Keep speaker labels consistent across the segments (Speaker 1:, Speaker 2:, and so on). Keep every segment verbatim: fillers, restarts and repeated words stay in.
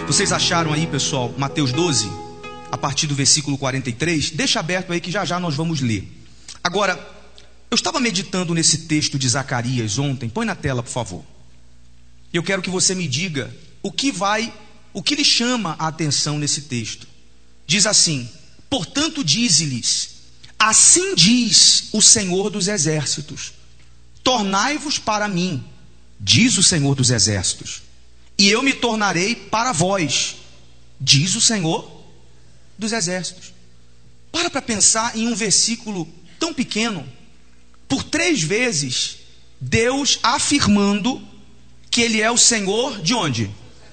Speaker 1: Vocês acharam aí, pessoal, Mateus doze, a partir do versículo quarenta e três? Deixa aberto aí que já já nós vamos ler. Agora, eu estava meditando nesse texto de Zacarias ontem. Põe na tela, por favor. Eu quero que você me diga o que vai, o que lhe chama a atenção nesse texto. Diz assim: portanto dize-lhes, assim diz o Senhor dos Exércitos, tornai-vos para mim, diz o Senhor dos Exércitos, e eu me tornarei para vós, diz o Senhor dos Exércitos. Para para pensar em um versículo tão pequeno, por três vezes, Deus afirmando que Ele é o Senhor de onde?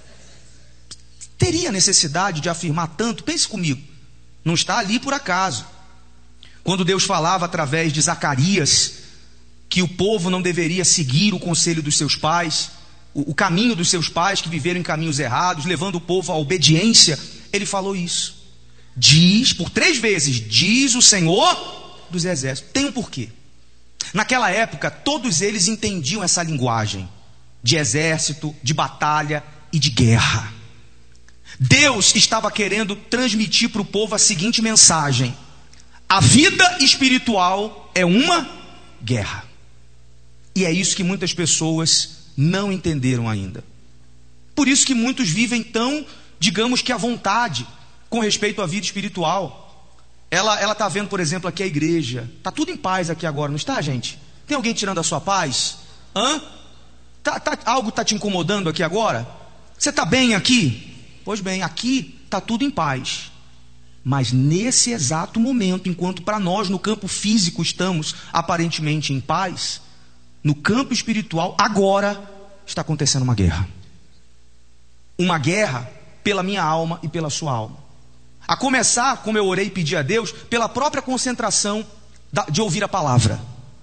Speaker 1: Teria necessidade de afirmar tanto? Pense comigo, não está ali por acaso. Quando Deus falava através de Zacarias que o povo não deveria seguir o conselho dos seus pais, o, o caminho dos seus pais que viveram em caminhos errados, levando o povo à obediência, Ele falou isso. Diz, por três vezes, diz o Senhor dos Exércitos. Tem um porquê. Naquela época, todos eles entendiam essa linguagem de exército, de batalha e de guerra. Deus estava querendo transmitir para o povo a seguinte mensagem: a vida espiritual é uma guerra. E é isso que muitas pessoas não entenderam ainda. Por isso que muitos vivem tão, digamos que à vontade, com respeito à vida espiritual. Ela ela está vendo, por exemplo, aqui a igreja. Está tudo em paz aqui agora, não está, gente? Tem alguém tirando a sua paz? Hã? Tá, tá, algo está te incomodando aqui agora? Você está bem aqui? Pois bem, aqui está tudo em paz. Mas nesse exato momento, enquanto para nós no campo físico estamos aparentemente em paz, no campo espiritual agora está acontecendo uma guerra. Uma guerra pela minha alma e pela sua alma. A começar, como eu orei e pedi a Deus, pela própria concentração de ouvir a palavra.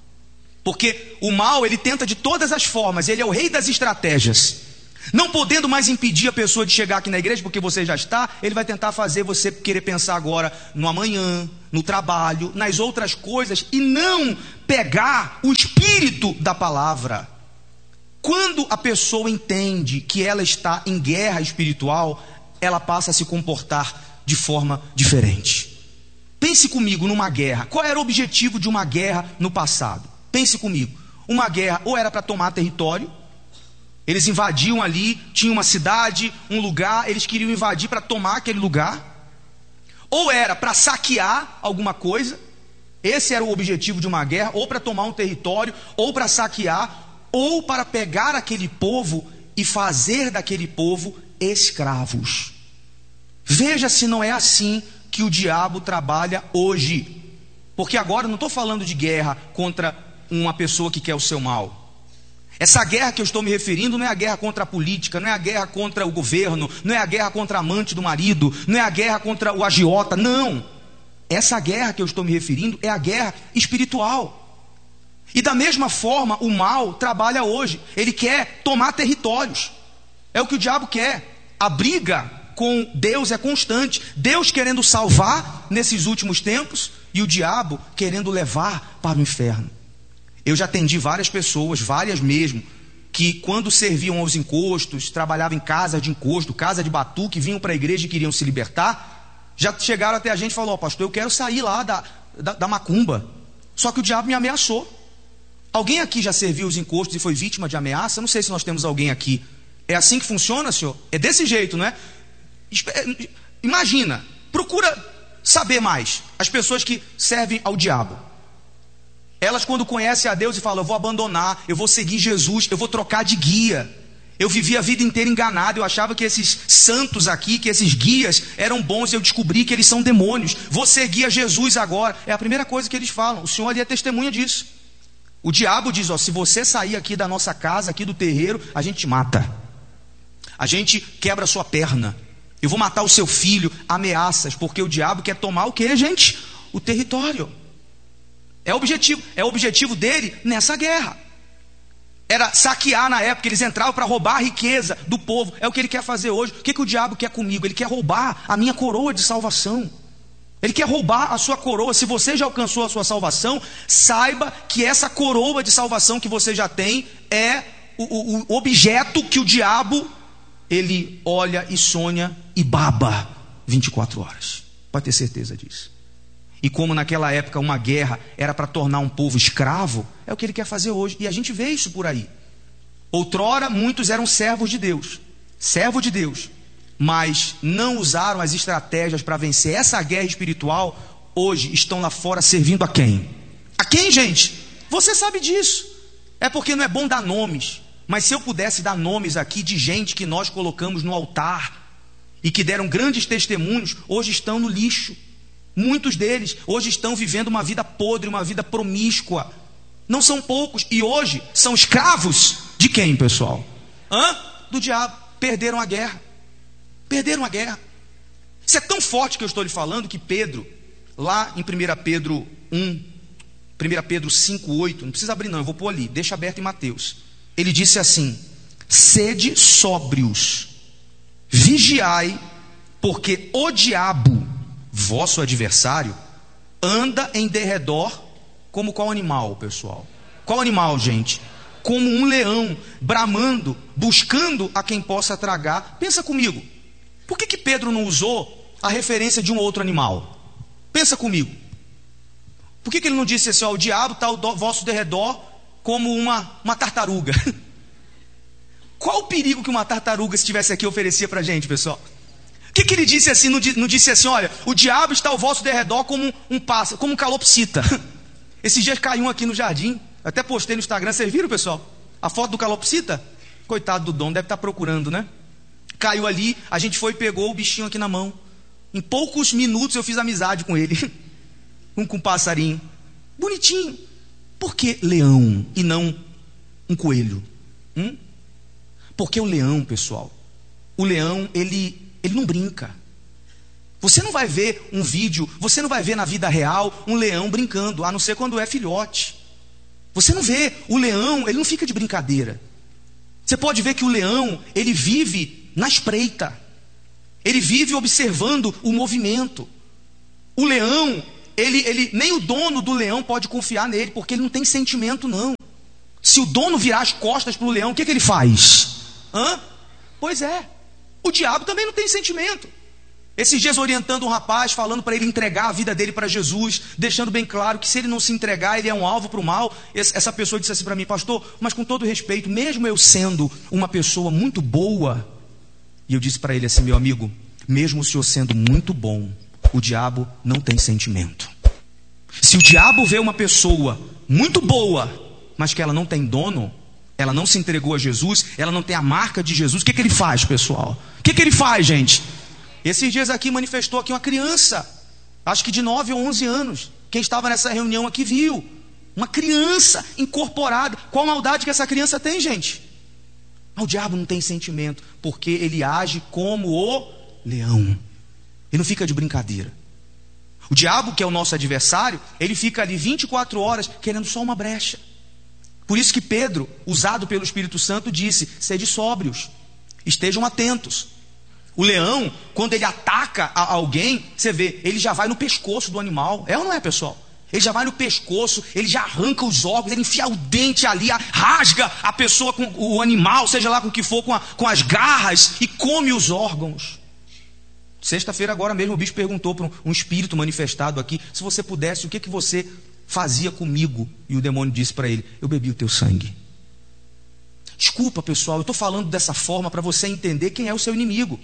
Speaker 1: Porque o mal, ele tenta de todas as formas, ele é o rei das estratégias. Não podendo mais impedir a pessoa de chegar aqui na igreja, porque você já está, ele vai tentar fazer você querer pensar agora no amanhã, no trabalho, nas outras coisas, e não pegar o espírito da palavra. Quando a pessoa entende que ela está em guerra espiritual, ela passa a se comportar de forma diferente. Pense comigo numa guerra. Qual era o objetivo de uma guerra no passado? Pense comigo. Uma guerra ou era para tomar território. Eles invadiam ali, tinha uma cidade, um lugar, eles queriam invadir para tomar aquele lugar. Ou era para saquear alguma coisa. Esse era o objetivo de uma guerra, ou para tomar um território, ou para saquear, ou para pegar aquele povo e fazer daquele povo escravos. Veja se não é assim que o diabo trabalha hoje. Porque agora eu não estou falando de guerra contra uma pessoa que quer o seu mal. Essa guerra que eu estou me referindo não é a guerra contra a política, não é a guerra contra o governo, não é a guerra contra a amante do marido, não é a guerra contra o agiota, não. Essa guerra que eu estou me referindo é a guerra espiritual. E da mesma forma o mal trabalha hoje. Ele quer tomar territórios. É o que o diabo quer. A briga com Deus é constante. Deus querendo salvar nesses últimos tempos e o diabo querendo levar para o inferno. Eu já atendi várias pessoas, várias mesmo, que quando serviam aos encostos, trabalhavam em casa de encosto, casa de batuque, vinham para a igreja e queriam se libertar, já chegaram até a gente e falaram: ó, pastor, eu quero sair lá da, da, da macumba, só que o diabo me ameaçou. Alguém aqui já serviu os encostos e foi vítima de ameaça? Não sei se nós temos alguém aqui. É assim que funciona, senhor? É desse jeito, não é? Imagina, procura saber mais. As pessoas que servem ao diabo, elas quando conhecem a Deus e falam: eu vou abandonar, eu vou seguir Jesus, eu vou trocar de guia. Eu vivi a vida inteira enganado, eu achava que esses santos aqui, que esses guias eram bons, e eu descobri que eles são demônios. Vou seguir a Jesus agora. É a primeira coisa que eles falam. O Senhor ali é testemunha disso. O diabo diz: ó, se você sair aqui da nossa casa, aqui do terreiro, a gente te mata. A gente quebra a sua perna. Eu vou matar o seu filho. Ameaças, porque o diabo quer tomar o que, gente? O território. É o objetivo, é o objetivo dele nessa guerra. Era saquear na época, eles entravam para roubar a riqueza do povo. É o que ele quer fazer hoje. O que, que o diabo quer comigo? Ele quer roubar a minha coroa de salvação. Ele quer roubar a sua coroa. Se você já alcançou a sua salvação, saiba que essa coroa de salvação que você já tem é o, o, o objeto que o diabo ele olha e sonha e baba vinte e quatro horas. Pode ter certeza disso. E como naquela época uma guerra era para tornar um povo escravo, é o que ele quer fazer hoje. E a gente vê isso por aí. Outrora muitos eram servos de Deus, servo de Deus, mas não usaram as estratégias para vencer essa guerra espiritual. Hoje estão lá fora servindo a quem? A quem, gente? Você sabe disso. É porque não é bom dar nomes, mas se eu pudesse dar nomes aqui de gente que nós colocamos no altar e que deram grandes testemunhos, hoje estão no lixo. Muitos deles hoje estão vivendo uma vida podre, uma vida promíscua. Não são poucos. E hoje são escravos de quem, pessoal? Hã? Do diabo. Perderam a guerra. Perderam a guerra. Isso é tão forte que eu estou lhe falando que Pedro, lá em primeira Pedro um, primeira Pedro cinco, oito, não precisa abrir não, eu vou pôr ali, deixa aberto em Mateus. Ele disse assim: sede sóbrios, vigiai, porque o diabo, vosso adversário, anda em derredor como qual animal, pessoal? Qual animal, gente? Como um leão, bramando, buscando a quem possa tragar. Pensa comigo, por que que Pedro não usou a referência de um outro animal? Pensa comigo. Por que que ele não disse assim, ó, o diabo está ao do, vosso derredor como uma, uma tartaruga? Qual o perigo que uma tartaruga, se estivesse aqui, oferecia para a gente, pessoal? O que que ele disse assim? Não, não disse assim, olha, o diabo está ao vosso derredor como um pássaro, como um calopsita. Esses dias caiu um aqui no jardim, até postei no Instagram, vocês viram, pessoal? A foto do calopsita? Coitado do dono, deve estar procurando, né? Caiu ali, a gente foi e pegou o bichinho aqui na mão. Em poucos minutos eu fiz amizade com ele. Um com um passarinho. Bonitinho. Por que leão e não um coelho? Hum? Porque o leão, pessoal, o leão, ele... ele não brinca. Você não vai ver um vídeo, você não vai ver na vida real um leão brincando, a não ser quando é filhote. Você não vê, o leão, ele não fica de brincadeira. Você pode ver que o leão, ele vive na espreita. Ele vive observando o movimento. O leão, ele, ele, nem o dono do leão pode confiar nele, porque ele não tem sentimento não. Se o dono virar as costas para o leão, o que, que ele faz? Hã? Pois é. O diabo também não tem sentimento. Esses dias orientando um rapaz, falando para ele entregar a vida dele para Jesus, deixando bem claro que se ele não se entregar, ele é um alvo para o mal. Essa pessoa disse assim para mim, pastor, mas com todo respeito, mesmo eu sendo uma pessoa muito boa, e eu disse para ele assim, meu amigo, mesmo o senhor sendo muito bom, o diabo não tem sentimento. Se o diabo vê uma pessoa muito boa, mas que ela não tem dono, ela não se entregou a Jesus, ela não tem a marca de Jesus, o que, que ele faz, pessoal? O que, que ele faz, gente? Esses dias aqui manifestou aqui uma criança, acho que de nove ou onze anos. Quem estava nessa reunião aqui viu. Uma criança incorporada. Qual maldade que essa criança tem, gente? O diabo não tem sentimento, porque ele age como o leão. Ele não fica de brincadeira. O diabo, que é o nosso adversário, ele fica ali vinte e quatro horas querendo só uma brecha. Por isso que Pedro, usado pelo Espírito Santo, disse, sede sóbrios, estejam atentos. O leão, quando ele ataca a alguém, você vê, ele já vai no pescoço do animal. É ou não é, pessoal? Ele já vai no pescoço, ele já arranca os órgãos, ele enfia o dente ali, rasga a pessoa, com o animal, seja lá com o que for, com, a, com as garras, e come os órgãos. Sexta-feira agora mesmo o bicho perguntou para um, um espírito manifestado aqui, se você pudesse, o que, que você fazia comigo? E o demônio disse para ele, eu bebi o teu sangue. Desculpa, pessoal, eu estou falando dessa forma para você entender quem é o seu inimigo.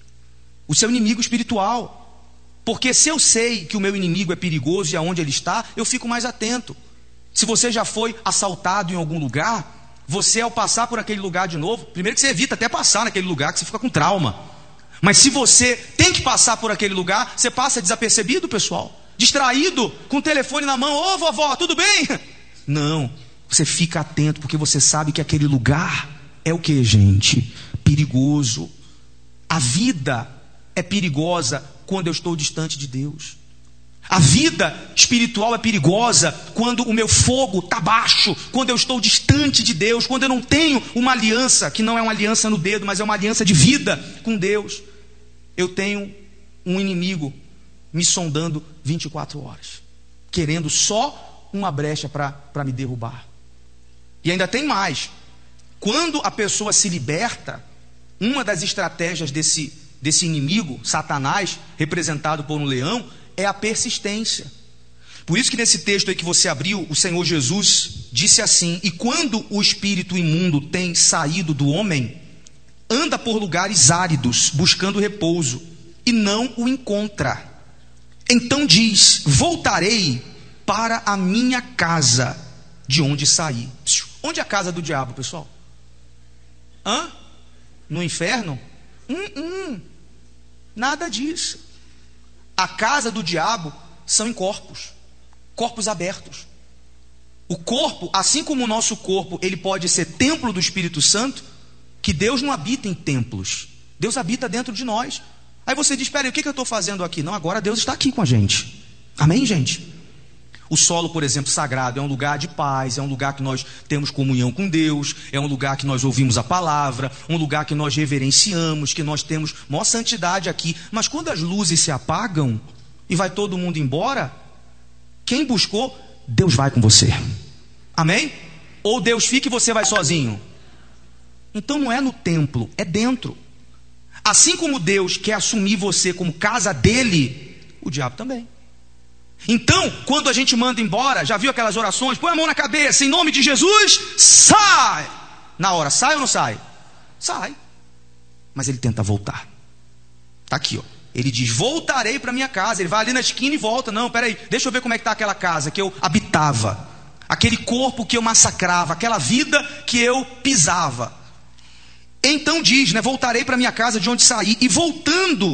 Speaker 1: O seu inimigo espiritual. Porque se eu sei que o meu inimigo é perigoso e aonde ele está, eu fico mais atento. Se você já foi assaltado em algum lugar, você ao passar por aquele lugar de novo, primeiro que você evita até passar naquele lugar, que você fica com trauma. Mas se você tem que passar por aquele lugar, você passa desapercebido, pessoal, distraído, com o telefone na mão, ô vovó, tudo bem? Não, você fica atento, porque você sabe que aquele lugar é o que, gente? Perigoso. A vida é perigosa quando eu estou distante de Deus. A vida espiritual é perigosa quando o meu fogo está baixo, quando eu estou distante de Deus, quando eu não tenho uma aliança, que não é uma aliança no dedo, mas é uma aliança de vida com Deus. Eu tenho um inimigo me sondando vinte e quatro horas, querendo só uma brecha para me derrubar. E ainda tem mais. Quando a pessoa se liberta, uma das estratégias desse, desse inimigo, Satanás, representado por um leão, é a persistência. Por isso que nesse texto aí que você abriu, o Senhor Jesus disse assim: e quando o espírito imundo tem saído do homem, anda por lugares áridos, buscando repouso, e não o encontra. Então diz: voltarei para a minha casa, de onde saí. Onde é a casa do diabo, pessoal? Hã? No inferno? Hum, hum, nada disso. A casa do diabo são em corpos, corpos abertos. O corpo, assim como o nosso corpo, ele pode ser templo do Espírito Santo, que Deus não habita em templos, Deus habita dentro de nós. Aí você diz: espera aí, o que eu estou fazendo aqui? Não, agora Deus está aqui com a gente. Amém, gente? O solo, por exemplo, sagrado, é um lugar de paz, é um lugar que nós temos comunhão com Deus, é um lugar que nós ouvimos a palavra, um lugar que nós reverenciamos, que nós temos maior santidade aqui. Mas quando as luzes se apagam e vai todo mundo embora, quem buscou, Deus vai com você. Amém? Ou Deus fica e você vai sozinho? Então não é no templo, é dentro. Assim como Deus quer assumir você como casa dele, o diabo também. Então, quando a gente manda embora, já viu aquelas orações? Põe a mão na cabeça, em nome de Jesus, sai! Na hora, sai ou não sai? Sai. Mas ele tenta voltar. Está aqui, ó. Ele diz: voltarei para minha casa. Ele vai ali na esquina e volta. Não, peraí, deixa eu ver como é que está aquela casa que eu habitava, aquele corpo que eu massacrava, aquela vida que eu pisava. Então diz, né? Voltarei para minha casa de onde saí. E voltando,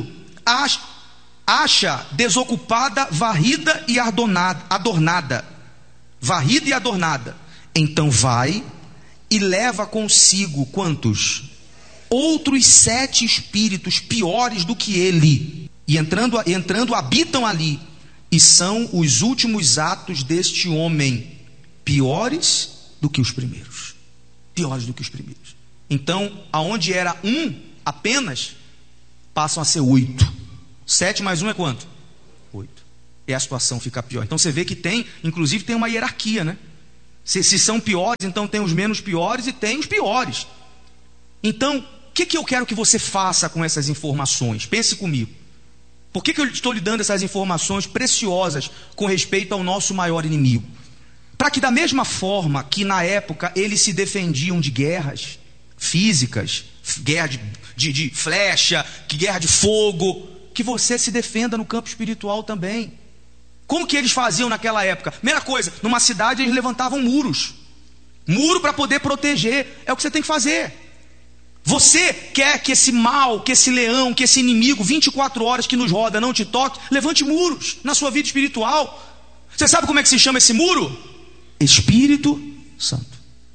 Speaker 1: acha desocupada, varrida e adornada. Varrida e adornada. Então vai e leva consigo quantos? Outros sete espíritos piores do que ele. E entrando, entrando habitam ali. E são os últimos atos deste homem, piores do que os primeiros. Piores do que os primeiros. Então, aonde era um apenas, passam a ser oito. Sete mais um é quanto? Oito. E a situação fica pior. Então você vê que tem, inclusive tem uma hierarquia, né? Se, se são piores, então tem os menos piores e tem os piores. Então, o que, que eu quero que você faça com essas informações? Pense comigo. Por que, que eu estou lhe dando essas informações preciosas com respeito ao nosso maior inimigo? Para que da mesma forma que na época eles se defendiam de guerras físicas, guerra de, de, de flecha, que guerra de fogo, que você se defenda no campo espiritual também. Como que eles faziam naquela época? Primeira coisa, numa cidade eles levantavam muros. Muro para poder proteger, é o que você tem que fazer. Você quer que esse mal, que esse leão, que esse inimigo, vinte e quatro horas que nos roda, não te toque? Levante muros na sua vida espiritual. Você sabe como é que se chama esse muro? Espírito Santo.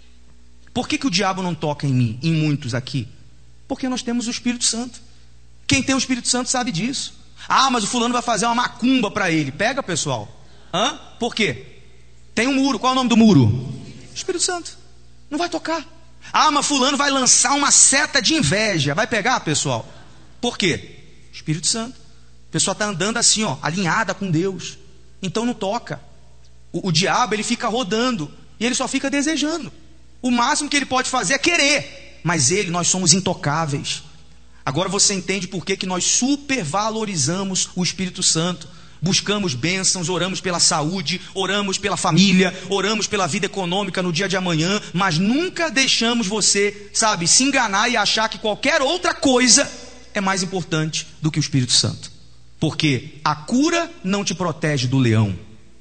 Speaker 1: Por que que o diabo não toca em mim, em muitos aqui? Porque nós temos o Espírito Santo. Quem tem o Espírito Santo sabe disso. Ah, mas o fulano vai fazer uma macumba para ele. Pega, pessoal. Hã? Por quê? Tem um muro. Qual é o nome do muro? Espírito Santo. Não vai tocar. Ah, mas fulano vai lançar uma seta de inveja. Vai pegar, pessoal? Por quê? Espírito Santo. A pessoa está andando assim, ó, alinhada com Deus. Então não toca. O, o diabo, ele fica rodando. E ele só fica desejando. O máximo que ele pode fazer é querer. Mas ele, nós somos intocáveis. Agora você entende por que que nós supervalorizamos o Espírito Santo. Buscamos bênçãos, oramos pela saúde, oramos pela família, oramos pela vida econômica no dia de amanhã, mas nunca deixamos você, sabe, se enganar e achar que qualquer outra coisa é mais importante do que o Espírito Santo. Porque a cura não te protege do leão.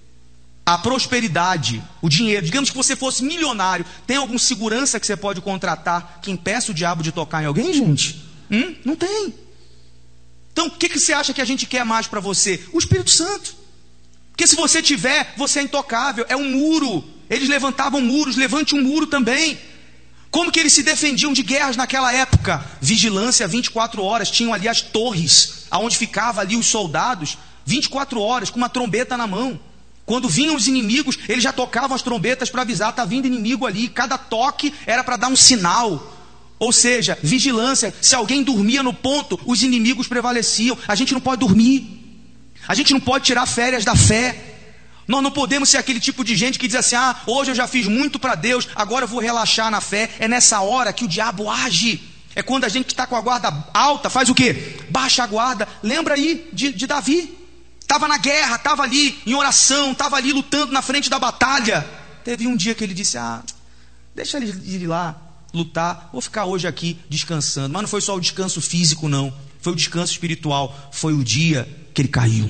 Speaker 1: A prosperidade, o dinheiro, digamos que você fosse milionário, tem algum segurança que você pode contratar que impeça o diabo de tocar em alguém, gente? Hum? Não tem. Então, o que, que você acha que a gente quer mais para você? O Espírito Santo. Porque se você tiver, você é intocável, é um muro. Eles levantavam muros, levante um muro também. Como que eles se defendiam de guerras naquela época? Vigilância vinte e quatro horas, tinham ali as torres, aonde ficavam ali os soldados, vinte e quatro horas, com uma trombeta na mão. Quando vinham os inimigos, eles já tocavam as trombetas para avisar, está vindo inimigo ali. Cada toque era para dar um sinal. Ou seja, vigilância. Se alguém dormia no ponto, os inimigos prevaleciam. A gente não pode dormir. A gente não pode tirar férias da fé. Nós não podemos ser aquele tipo de gente que diz assim: ah, hoje eu já fiz muito para Deus, agora eu vou relaxar na fé. É nessa hora que o diabo age. É quando a gente que está com a guarda alta faz o quê? Baixa a guarda. Lembra aí de, de Davi? Estava na guerra, estava ali em oração, estava ali lutando na frente da batalha. Teve um dia que ele disse, ah, deixa ele ir lá lutar, vou ficar hoje aqui descansando. Mas não foi só o descanso físico não, foi o descanso espiritual. Foi o dia que ele caiu.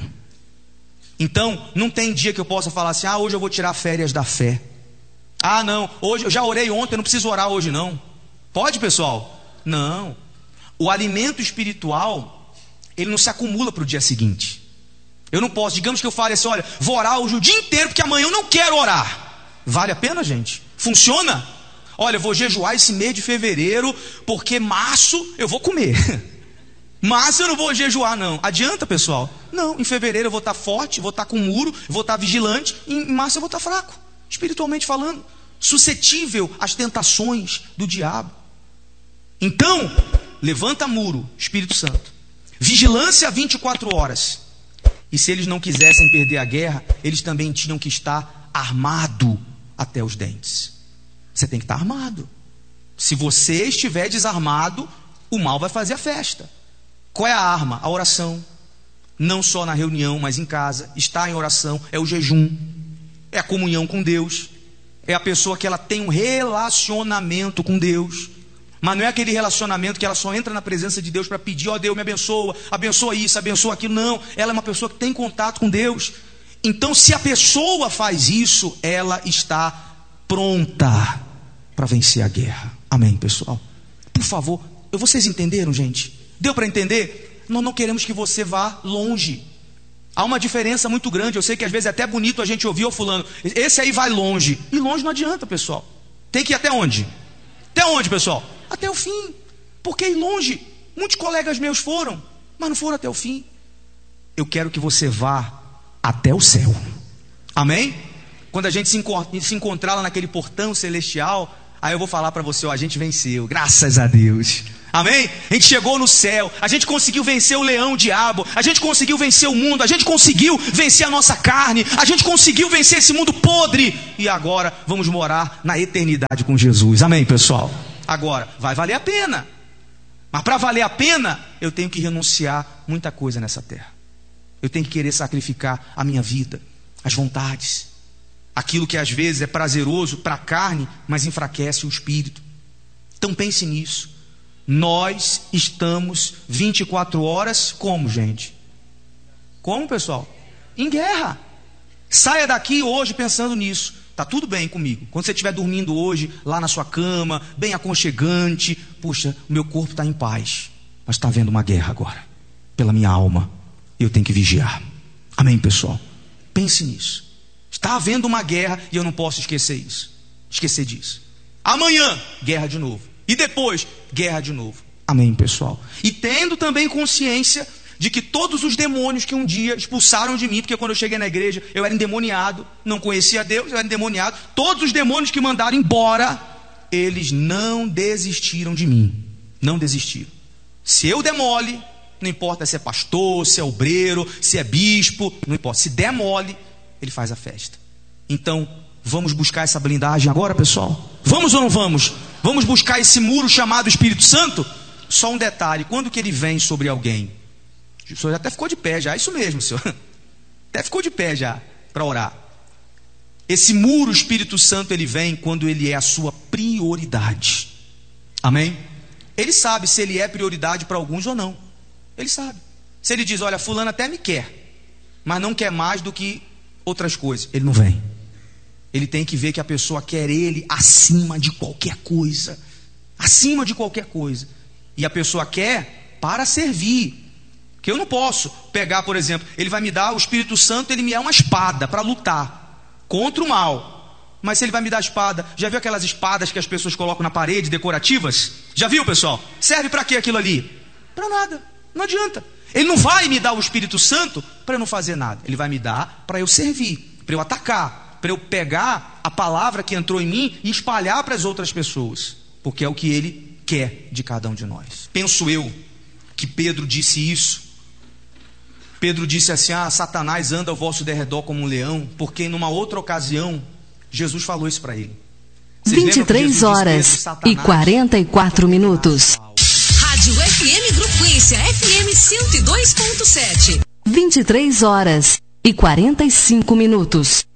Speaker 1: Então, não tem dia que eu possa falar assim, ah, hoje eu vou tirar férias da fé. Ah, não, hoje eu já orei ontem, eu não preciso orar hoje não. Pode, pessoal? Não. O alimento espiritual, ele não se acumula para o dia seguinte. Eu não posso, digamos que eu fale assim, olha, vou orar hoje o dia inteiro porque amanhã eu não quero orar. Vale a pena, gente? Funciona? Olha, eu vou jejuar esse mês de fevereiro porque março eu vou comer. Março eu não vou jejuar não. Adianta, pessoal? Não, em fevereiro eu vou estar forte, vou estar com muro, vou estar vigilante. Em março eu vou estar fraco, espiritualmente falando, suscetível às tentações do diabo. Então, levanta muro, Espírito Santo. Vigilância vinte e quatro horas. E se eles não quisessem perder a guerra, eles também tinham que estar armado até os dentes. Você tem que estar armado. Se você estiver desarmado, o mal vai fazer a festa. Qual é a arma? A oração. Não só na reunião, mas em casa. Estar em oração é o jejum, é a comunhão com Deus, é a pessoa que ela tem um relacionamento com Deus. Mas não é aquele relacionamento que ela só entra na presença de Deus para pedir, ó, Deus me abençoa, abençoa isso, abençoa aquilo. Não, ela é uma pessoa que tem contato com Deus. Então, se a pessoa faz isso, ela está pronta para vencer a guerra. Amém, pessoal? Por favor, vocês entenderam, gente? Deu para entender? Nós não queremos que você vá longe. Há uma diferença muito grande. Eu sei que às vezes é até bonito a gente ouvir, ô fulano, esse aí vai longe. E longe não adianta, pessoal. Tem que ir até onde? Até onde, pessoal? Até o fim. Porque ir longe, muitos colegas meus foram, mas não foram até o fim. Eu quero que você vá até o céu. Amém? Quando a gente se, enco- se encontrar lá naquele portão celestial, aí eu vou falar para você, ó, a gente venceu, graças a Deus. Amém? A gente chegou no céu, a gente conseguiu vencer o leão, o diabo, a gente conseguiu vencer o mundo, a gente conseguiu vencer a nossa carne, a gente conseguiu vencer esse mundo podre, e agora vamos morar na eternidade com Jesus. Amém, pessoal? Agora, vai valer a pena, mas para valer a pena, eu tenho que renunciar muita coisa nessa terra. Eu tenho que querer sacrificar a minha vida, as vontades, aquilo que às vezes é prazeroso para a carne, mas enfraquece o espírito. Então pense nisso. Nós estamos vinte e quatro horas como, gente? Como, pessoal? Em guerra. Saia daqui hoje pensando nisso. Tá tudo bem comigo. Quando você estiver dormindo hoje, lá na sua cama, bem aconchegante, puxa, o meu corpo está em paz, mas está havendo uma guerra agora, pela minha alma, e eu tenho que vigiar. Amém, pessoal? Pense nisso. Está havendo uma guerra e eu não posso esquecer isso. Esquecer disso. Amanhã, guerra de novo. E depois, guerra de novo. Amém, pessoal? E tendo também consciência de que todos os demônios que um dia expulsaram de mim, porque quando eu cheguei na igreja, eu era endemoniado, não conhecia Deus, eu era endemoniado. Todos os demônios que mandaram embora, eles não desistiram de mim. Não desistiram. Se eu demole, não importa se é pastor, se é obreiro, se é bispo, não importa. Se demole, ele faz a festa. Então, vamos buscar essa blindagem agora, pessoal? Vamos ou não vamos? Vamos buscar esse muro chamado Espírito Santo? Só um detalhe, quando que ele vem sobre alguém? O senhor até ficou de pé já, é isso mesmo, senhor. Até ficou de pé já, para orar. Esse muro Espírito Santo, ele vem quando ele é a sua prioridade. Amém? Ele sabe se ele é prioridade para alguns ou não. Ele sabe. Se ele diz, olha, fulano até me quer, mas não quer mais do que outras coisas, ele não vem. Ele tem que ver que a pessoa quer ele acima de qualquer coisa. Acima de qualquer coisa. E a pessoa quer para servir. Que eu não posso pegar, por exemplo, ele vai me dar o Espírito Santo, ele me é uma espada para lutar contra o mal. Mas se ele vai me dar a espada, já viu aquelas espadas que as pessoas colocam na parede, decorativas? Já viu, pessoal? Serve para quê aquilo ali? Para nada, não adianta. Ele não vai me dar o Espírito Santo para eu não fazer nada. Ele vai me dar para eu servir, para eu atacar, para eu pegar a palavra que entrou em mim e espalhar para as outras pessoas. Porque é o que ele quer de cada um de nós. Penso eu que Pedro disse isso. Pedro disse assim, ah, Satanás anda ao vosso derredor como um leão, porque numa outra ocasião, Jesus falou isso para ele. Vocês
Speaker 2: vinte e três horas e quarenta e quatro minutos. F M Grufluência, F M cento e dois ponto sete.
Speaker 3: vinte e três horas e quarenta e cinco minutos.